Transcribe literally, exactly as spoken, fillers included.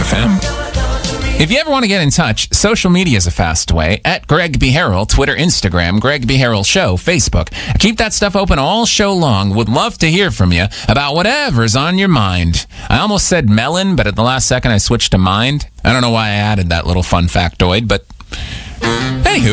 F M. If you ever want to get in touch, social media is a fast way. At Greg B. Harrell, Twitter, Instagram, Greg B. Harrell Show, Facebook. Keep that stuff open all show long. Would love to hear from you about whatever's on your mind. I almost said melon, but at the last second I switched to mind. I don't know why I added that little fun factoid, but anywho.